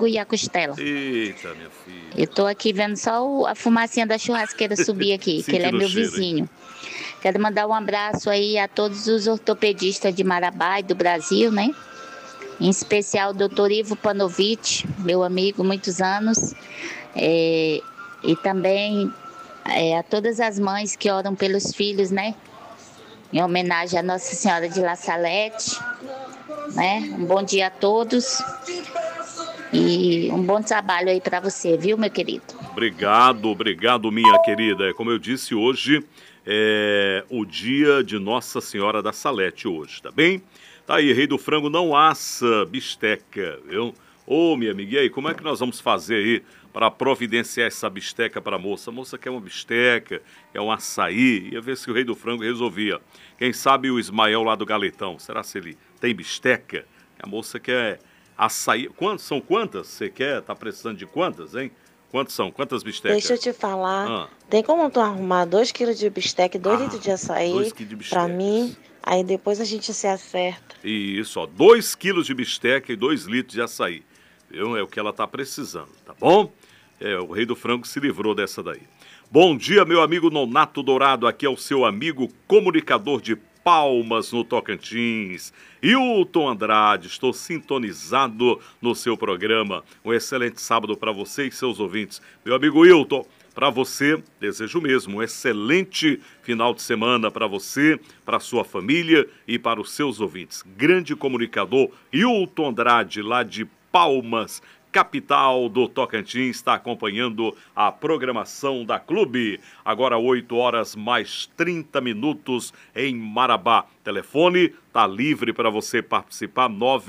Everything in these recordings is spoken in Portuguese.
frango e a costela. Eita, minha filha. Eu tô aqui vendo só a fumacinha da churrasqueira subir aqui, que ele é meu vizinho. Quero mandar um abraço aí a todos os ortopedistas de Marabá e do Brasil, né? Em especial o doutor Ivo Panovich, meu amigo, muitos anos. E também a todas as mães que oram pelos filhos, né? Em homenagem à Nossa Senhora de La Salete, né? Um bom dia a todos e um bom trabalho aí para você, viu, meu querido? Obrigado, minha querida. Como eu disse, hoje é o dia de Nossa Senhora da Salete hoje, tá bem? Tá aí, Rei do Frango não assa bisteca, viu? Ô, minha amiga, e aí, como é que nós vamos fazer aí para providenciar essa bisteca para a moça? A moça quer uma bisteca, quer um açaí, ia ver se o Rei do Frango resolvia. Quem sabe o Ismael lá do Galetão, será se ele tem bisteca? A moça quer açaí. São quantas? Você quer? Tá precisando de quantas, hein? Quantas são? Quantas bistecas? Deixa eu te falar. Tem como tu arrumar 2 quilos de bisteca e 2 litros de açaí 2 quilos de bisteca. Pra mim? Aí depois a gente se acerta. Isso, ó. 2 quilos de bisteca e 2 litros de açaí. Viu? É o que ela tá precisando, tá bom? O Rei do Frango se livrou dessa daí. Bom dia, meu amigo Nonato Dourado. Aqui é o seu amigo comunicador de Palmas, no Tocantins. Hilton Andrade, estou sintonizado no seu programa. Um excelente sábado para você e seus ouvintes. Meu amigo Hilton, para você, desejo mesmo um excelente final de semana para você, para sua família e para os seus ouvintes. Grande comunicador Hilton Andrade, lá de Palmas, capital do Tocantins, está acompanhando a programação da Clube. Agora 8 horas mais 30 minutos em Marabá. Telefone está livre para você participar,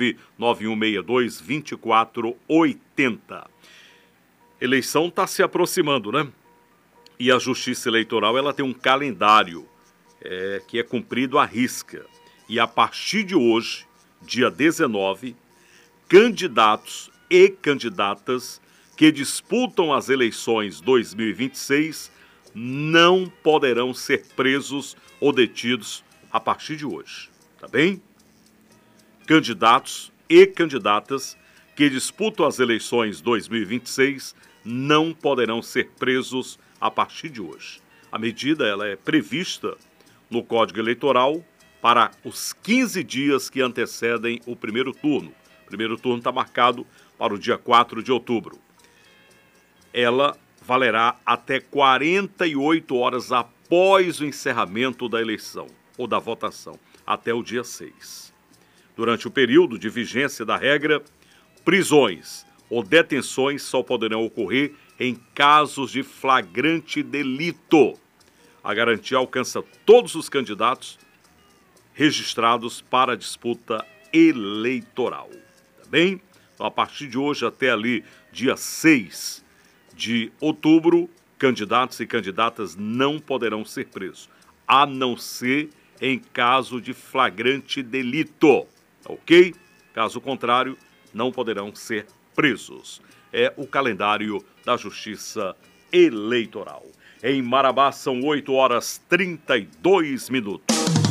99162-2480. Eleição está se aproximando, né? E a Justiça Eleitoral ela tem um calendário que é cumprido à risca. E a partir de hoje, dia 19, candidatos e candidatas que disputam as eleições 2026 não poderão ser presos ou detidos a partir de hoje, tá bem? Candidatos e candidatas que disputam as eleições 2026 não poderão ser presos a partir de hoje. A medida ela é prevista no Código Eleitoral para os 15 dias que antecedem o primeiro turno. O primeiro turno está marcado para o dia 4 de outubro. Ela valerá até 48 horas após o encerramento da eleição ou da votação, até o dia 6. Durante o período de vigência da regra, prisões ou detenções só poderão ocorrer em casos de flagrante delito. A garantia alcança todos os candidatos registrados para a disputa eleitoral. Tá bem? Então, a partir de hoje até ali, dia 6 de outubro, candidatos e candidatas não poderão ser presos, a não ser em caso de flagrante delito, ok? Caso contrário, não poderão ser presos. É o calendário da Justiça Eleitoral. Em Marabá são 8 horas 32 minutos.